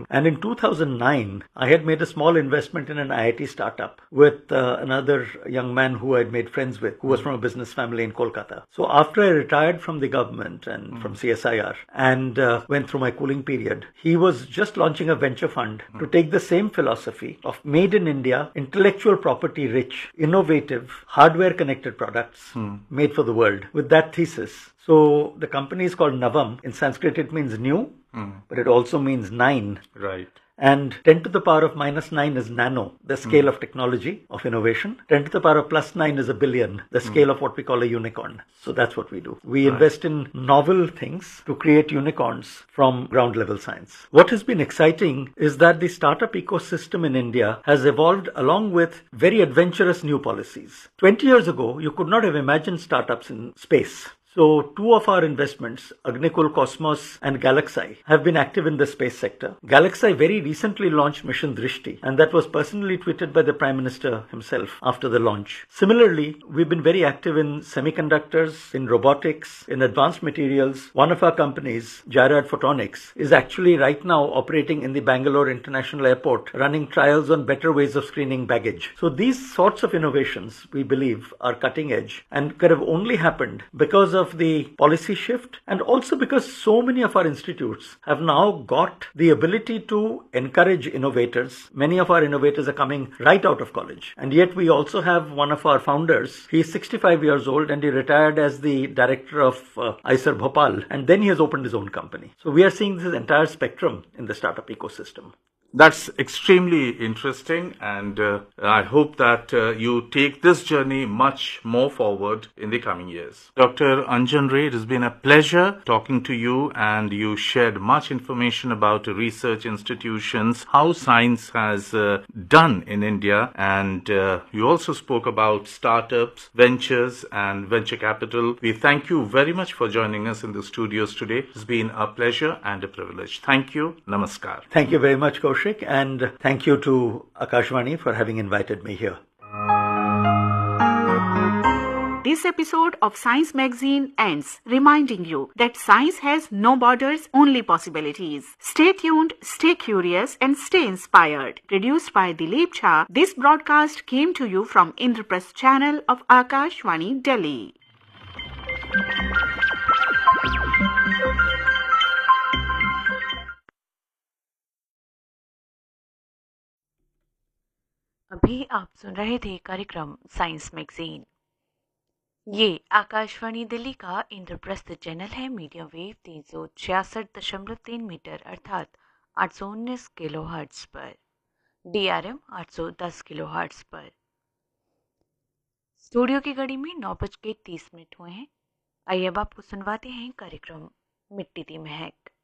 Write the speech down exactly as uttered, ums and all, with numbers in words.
And in two thousand nine, I had made a small investment in an I I T startup with uh, another young man who I'd made friends with, who was from a business family in Kolkata. So after I retired from the government and mm. from C S I R and uh, went through my cooling period, he was just launching a venture fund mm. to take the same philosophy of made in India, intellectual property rich, innovative, hardware connected products mm. made for the world with that thesis. So the company is called Navam. In Sanskrit, it means new, mm. but it also means nine. Right. And ten to the power of minus nine is nano, the scale mm. of technology, of innovation. ten to the power of plus nine is a billion, the scale mm. of what we call a unicorn. So that's what we do. We right. invest in novel things to create unicorns from ground level science. What has been exciting is that the startup ecosystem in India has evolved along with very adventurous new policies. twenty years ago, you could not have imagined startups in space. So two of our investments, Agnikul Cosmos and Galaxy, have been active in the space sector. Galaxy very recently launched Mission Drishti, and that was personally tweeted by the Prime Minister himself after the launch. Similarly, we've been very active in semiconductors, in robotics, in advanced materials. One of our companies, Gyrad Photonics, is actually right now operating in the Bangalore International Airport, running trials on better ways of screening baggage. So these sorts of innovations, we believe, are cutting edge and could have only happened because of the policy shift, and also because so many of our institutes have now got the ability to encourage innovators. Many of our innovators are coming right out of college. And yet we also have one of our founders. He's sixty-five years old and he retired as the director of uh, I C E R Bhopal, and then he has opened his own company. So we are seeing this entire spectrum in the startup ecosystem. That's extremely interesting, and uh, I hope that uh, you take this journey much more forward in the coming years. Doctor Anjan Ray, it has been a pleasure talking to you, and you shared much information about research institutions, how science has uh, done in India, and uh, you also spoke about startups, ventures, and venture capital. We thank you very much for joining us in the studios today. It's been a pleasure and a privilege. Thank you. Namaskar. Thank you very much, Kaushik. And thank you to Akashvani for having invited me here. This episode of Science Magazine ends, reminding you that science has no borders, only possibilities. Stay tuned, stay curious, and stay inspired. Produced by Dilip Jha, this broadcast came to you from Indraprasth channel of Akashvani, Delhi. अभी आप सुन रहे थे कार्यक्रम science magazine. ये आकाशवाणी दिल्ली का Indraprastha channel है, medium wave तीन सौ छियासठ दशमलव तीन मीटर अर्थात आठ सौ उन्नीस किलो हर्ट्ज पर, डीआरएम आठ सौ दस किलो हर्ट्ज पर। स्टूडियो की घड़ी में नौ बज के तीस मिनट हुए हैं। आइए अब आपको सुनवाते हैं कार्यक्रम मिट्टी दी महक।